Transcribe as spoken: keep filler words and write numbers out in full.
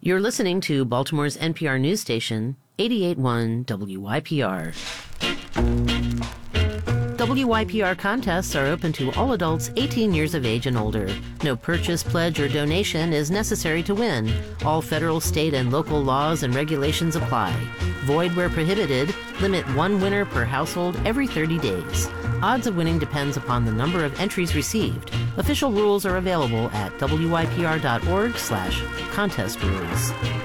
You're listening to Baltimore's N P R news station, eighty-eight point one W Y P R. W Y P R contests are open to all adults eighteen years of age and older. No purchase, pledge, or donation is necessary to win. All federal, state, and local laws and regulations apply. Void where prohibited. Limit one winner per household every thirty days. Odds of winning depends upon the number of entries received. Official rules are available at W Y P R dot org slash contest rules.